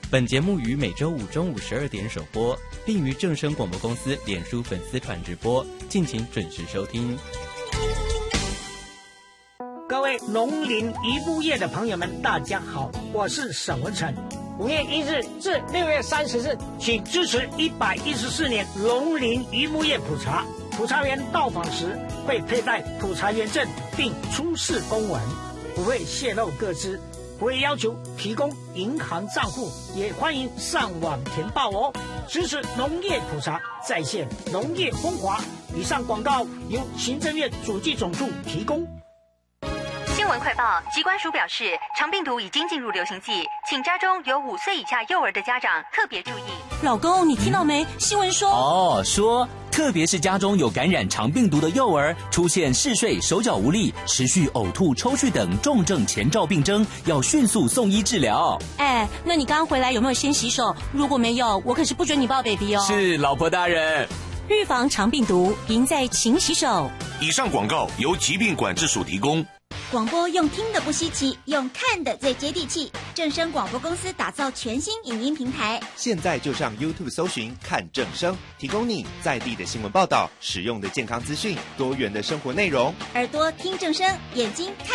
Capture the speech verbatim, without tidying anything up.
本节目于每周五中午十二点首播，并于正声广播公司脸书粉丝团直播，敬请准时收听。 各位农林渔牧业的朋友们，大家好，我是沈文成。五月一日至六月三十日，请支持一百一十四年农林渔牧业普查。普查员到访时会佩戴普查员证，并出示公文，不会泄露个资，不会要求提供银行账户，也欢迎上网填报哦。支持农业普查，再现农业风华。以上广告由行政院主计总处提供。 新闻快报，疾管署表示，肠病毒已经进入流行季，请家中有五岁以下幼儿的家长特别注意。 老公，你听到没？新闻说哦，说特别是家中有感染肠病毒的幼儿，出现嗜睡、手脚无力、持续呕吐、抽搐等重症前兆病征，要迅速送医治疗。 哎，那你刚刚回来有没有先洗手？如果没有，我可是不准你抱 baby 哦。 是，老婆大人。 预防肠病毒，赢在勤洗手。 以上广告由疾病管制署提供。 广播用听的不稀奇，用看的最接地气。正声广播公司打造全新影音平台， 现在就上 YouTube 搜寻看正声，提供你在地的新闻报道、实用的健康资讯、多元的生活内容。 耳朵听正声，眼睛看